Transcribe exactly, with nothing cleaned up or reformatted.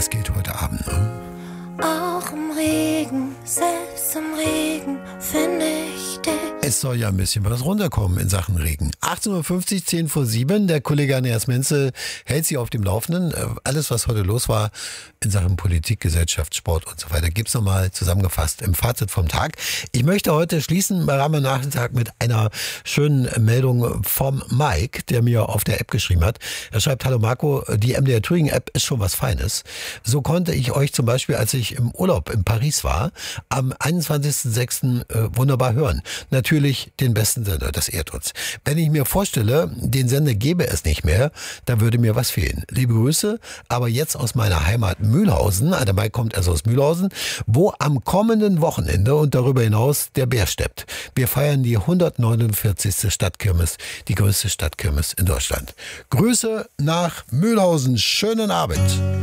das gilt heute Abend, ne? Auch im Regen, selbst im Regen, finde ich dich. Es soll ja ein bisschen was runterkommen in Sachen Regen. achtzehn Uhr fünfzig, zehn vor sieben. Der Kollege Andreas Menzel hält Sie auf dem Laufenden. Alles, was heute los war in Sachen Politik, Gesellschaft, Sport und so weiter, gibt's nochmal zusammengefasst im Fazit vom Tag. Ich möchte heute schließen bei Rahmen Nachmittag mit einer schönen Meldung vom Mike, der mir auf der App geschrieben hat. Er schreibt: Hallo Marco, die M D R Thüringen App ist schon was Feines. So konnte ich euch zum Beispiel, als ich im Urlaub in Paris war, am einundzwanzigsten sechsten Äh, wunderbar hören. Natürlich den besten Sender, das ehrt uns. Wenn ich mir vorstelle, den Sender gäbe es nicht mehr, dann würde mir was fehlen. Liebe Grüße, aber jetzt aus meiner Heimat Mühlhausen, der Mike kommt also aus Mühlhausen, wo am kommenden Wochenende und darüber hinaus der Bär steppt. Wir feiern die hundertneunundvierzigste Stadtkirmes, die größte Stadtkirmes in Deutschland. Grüße nach Mühlhausen, schönen Abend.